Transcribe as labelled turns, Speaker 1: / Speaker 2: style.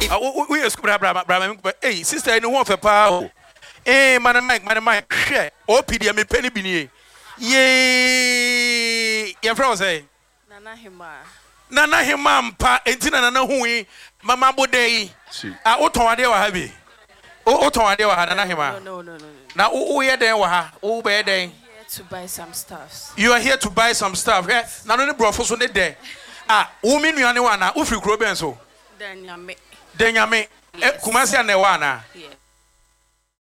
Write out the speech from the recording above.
Speaker 1: We are school, hey, sister, I know one for power. Eh, Madam Mike, share. Oh, PD, me penny bini. Yay, your friend say. Nana hima pa entina nana hui mama bodei. Oton ade wa ha bi. Oton ade wa ha nana hima.
Speaker 2: No.
Speaker 1: Na wo ye den wa ha. Wo be den.
Speaker 2: To buy some stuff.
Speaker 1: You are here to buy some stuff. Na no ne brofo so ne de. Wo mi nuane wa na wo firi kuro ben so.
Speaker 2: Denyame.
Speaker 1: Kumasi na wa na.